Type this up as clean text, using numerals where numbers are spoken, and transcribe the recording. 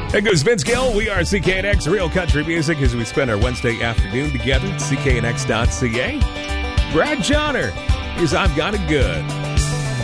Hey, goes Vince Gill. We are CKNX Real Country Music as we spend our Wednesday afternoon together at cknx.ca. Brad Johnner is I've Got It Good.